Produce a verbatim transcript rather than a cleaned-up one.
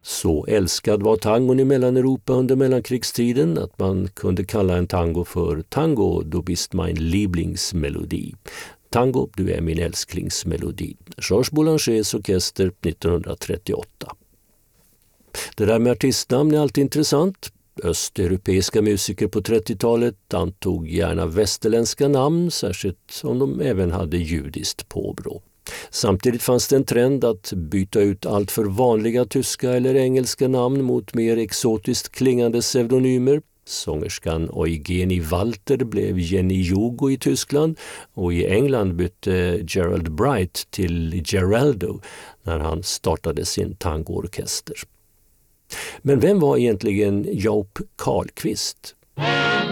Så älskad var tangon i Mellaneuropa under mellankrigstiden att man kunde kalla en tango för Tango, du bist mein Lieblingsmelodie. Tango, du är min älsklingsmelodi. Georges Boulangers orkester nittonhundratrettioåtta. Det där med artistnamn är alltid intressant. Östeuropeiska musiker på trettiotalet antog gärna västerländska namn, särskilt om de även hade judiskt påbrå. Samtidigt fanns det en trend att byta ut allt för vanliga tyska eller engelska namn mot mer exotiskt klingande pseudonymer. Sångerskan Eugenie Walter blev Jenny Hugo i Tyskland och i England bytte Gerald Bright till Geraldo när han startade sin tangoorkester. Men vem var egentligen Joop Karlqvist?